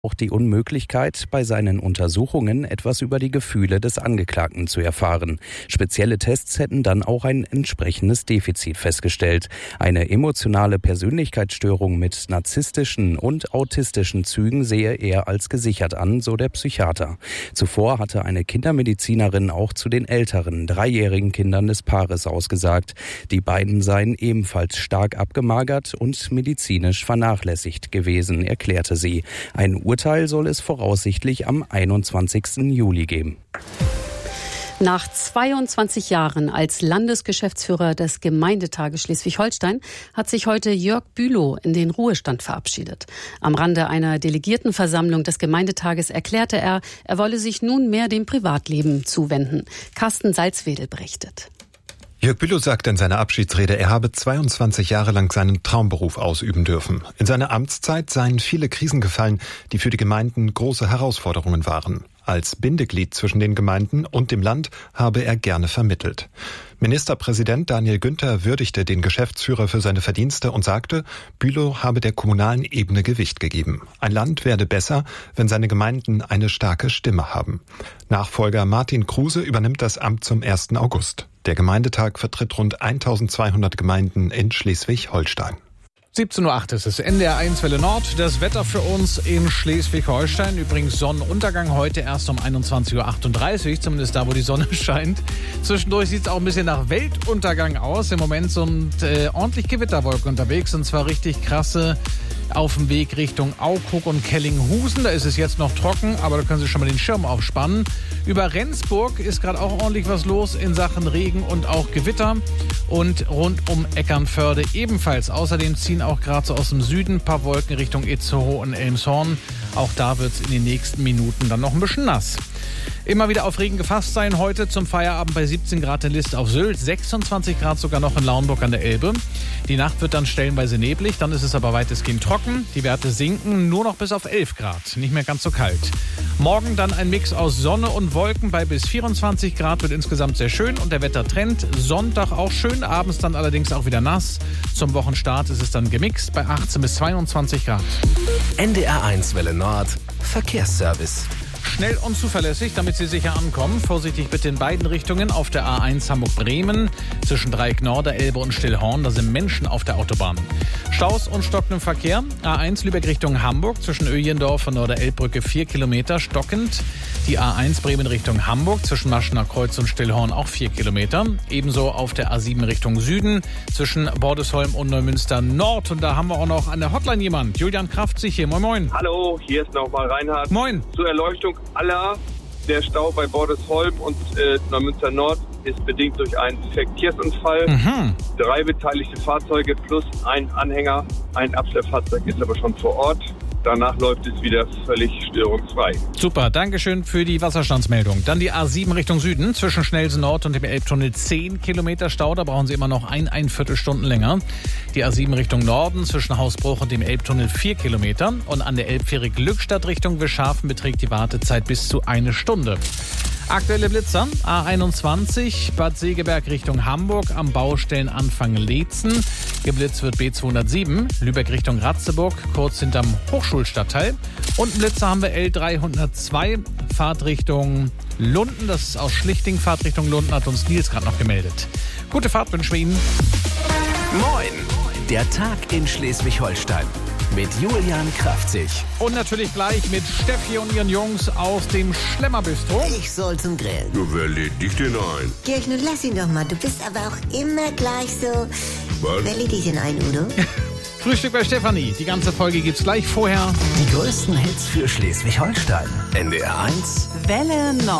auch die Unmöglichkeit, bei seinen Untersuchungen etwas über die Gefühle des Angeklagten zu erfahren. Spezielle Tests hätten dann auch ein entsprechendes Defizit festgestellt. Eine emotionale Persönlichkeitsstörung mit narzisstischen und autistischen Zügen sehe er als gesichert an, so der Psychiater. Zuvor hatte eine Kindermedizinerin auch zu den älteren, 3-jährigen Kindern des Paares ausgesagt. Die beiden seien ebenfalls stark abgemagert und medizinisch vernachlässigt gewesen, erklärte sie. Ein Urteil soll es voraussichtlich am 21. Juli geben. Nach 22 Jahren als Landesgeschäftsführer des Gemeindetages Schleswig-Holstein hat sich heute Jörg Bülow in den Ruhestand verabschiedet. Am Rande einer Delegiertenversammlung des Gemeindetages erklärte er wolle sich nunmehr dem Privatleben zuwenden. Carsten Salzwedel berichtet. Jörg Bülow sagte in seiner Abschiedsrede, er habe 22 Jahre lang seinen Traumberuf ausüben dürfen. In seiner Amtszeit seien viele Krisen gefallen, die für die Gemeinden große Herausforderungen waren. Als Bindeglied zwischen den Gemeinden und dem Land habe er gerne vermittelt. Ministerpräsident Daniel Günther würdigte den Geschäftsführer für seine Verdienste und sagte, Bülow habe der kommunalen Ebene Gewicht gegeben. Ein Land werde besser, wenn seine Gemeinden eine starke Stimme haben. Nachfolger Martin Kruse übernimmt das Amt zum 1. August. Der Gemeindetag vertritt rund 1200 Gemeinden in Schleswig-Holstein. 17:08 Uhr ist es, NDR 1 Welle Nord. Das Wetter für uns in Schleswig-Holstein. Übrigens Sonnenuntergang heute erst um 21:38 Uhr, zumindest da, wo die Sonne scheint. Zwischendurch sieht es auch ein bisschen nach Weltuntergang aus. Im Moment sind ordentlich Gewitterwolken unterwegs, und zwar richtig krasse auf dem Weg Richtung Aukrug und Kellinghusen. Da ist es jetzt noch trocken, aber da können Sie schon mal den Schirm aufspannen. Über Rendsburg ist gerade auch ordentlich was los in Sachen Regen und auch Gewitter. Und rund um Eckernförde ebenfalls. Außerdem ziehen auch gerade so aus dem Süden ein paar Wolken Richtung Itzehoe und Elmshorn. Auch da wird es in den nächsten Minuten dann noch ein bisschen nass. Immer wieder auf Regen gefasst sein heute zum Feierabend bei 17 Grad in List auf Sylt, 26 Grad sogar noch in Lauenburg an der Elbe. Die Nacht wird dann stellenweise neblig, dann ist es aber weitestgehend trocken. Die Werte sinken nur noch bis auf 11 Grad, nicht mehr ganz so kalt. Morgen dann ein Mix aus Sonne und Wolken bei bis 24 Grad, wird insgesamt sehr schön und der Wettertrend. Sonntag auch schön, abends dann allerdings auch wieder nass. Zum Wochenstart ist es dann gemixt bei 18 bis 22 Grad. NDR 1 Welle Nord, Verkehrsservice. Schnell und zuverlässig, damit Sie sicher ankommen. Vorsichtig bitte in beiden Richtungen. Auf der A1 Hamburg-Bremen zwischen Dreieck Nord, Elbe und Stillhorn. Da sind Menschen auf der Autobahn. Staus und stockendem Verkehr. A1 Lübeck Richtung Hamburg zwischen Öjendorf und Norderelbbrücke 4 Kilometer stockend. Die A1 Bremen Richtung Hamburg zwischen Maschener Kreuz und Stillhorn auch 4 Kilometer. Ebenso auf der A7 Richtung Süden zwischen Bordesholm und Neumünster Nord. Und da haben wir auch noch an der Hotline jemand. Julian Kraft sich hier. Moin, moin. Hallo, hier ist nochmal Reinhard. Moin. Zur Erleuchtung aller, der Stau bei Bordesholm und Neumünster Nord ist bedingt durch einen Verkehrsunfall. 3 beteiligte Fahrzeuge plus ein Anhänger. Ein Abschleppfahrzeug ist aber schon vor Ort. Danach läuft es wieder völlig störungsfrei. Super, Dankeschön für die Wasserstandsmeldung. Dann die A7 Richtung Süden zwischen Schnelsen Nord und dem Elbtunnel 10 Kilometer Stau. Da brauchen Sie immer noch ein Viertelstunden länger. Die A7 Richtung Norden zwischen Hausbruch und dem Elbtunnel 4 Kilometer. Und an der Elbfähre Glückstadt Richtung Wischhafen beträgt die Wartezeit bis zu 1 Stunde. Aktuelle Blitzer, A21, Bad Segeberg Richtung Hamburg, am Baustellenanfang Leetzen. Geblitzt wird B207, Lübeck Richtung Ratzeburg, kurz hinterm Hochschulstadtteil. Und einen Blitzer haben wir L302, Fahrtrichtung Lunden. Das ist aus Schlichting, Fahrtrichtung Lunden, hat uns Nils gerade noch gemeldet. Gute Fahrt wünschen wir Ihnen. Moin, der Tag in Schleswig-Holstein. Mit Julian Kraftzig. Und natürlich gleich mit Steffi und ihren Jungs aus dem Schlemmerbistro. Ich soll zum Grillen. Ja, wer lädt dich denn ein? Kirch, nun lass ihn doch mal. Du bist aber auch immer gleich so... Was? Wer lädt dich denn ein, Udo? Frühstück bei Stefanie. Die ganze Folge gibt's gleich vorher. Die größten Hits für Schleswig-Holstein. NDR 1 Welle Nord.